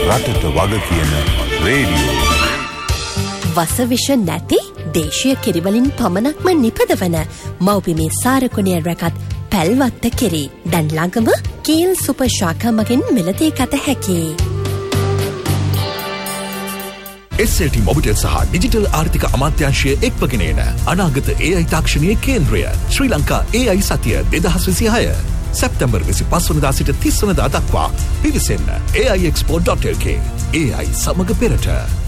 රටට වග කියන රේඩියෝ. වසවිෂ නැති දේශීය කිරිවලින් පමණක්ම නිපදවන මව්බිමේ සාරකුණය රැකත් පැල්වත්ත කිරි. දැන් ළඟම කීල් සුපර් ශාඛා මගින් මිලදී ගත හැකියි. SLT මොබිටෙල් සහ ඩිජිටල් ආර්ථික අමාත්‍යාංශය එක්වගෙන එන අනාගත AI තාක්ෂණීය කේන්ද්‍රය ශ්‍රී ලංකා AI සතිය 2026 සැප්තැම්බර් 25 වනදා සිට 30 වනදා දක්වා පිවිසෙන්න AIexpo.lk. AI සමග පෙරට.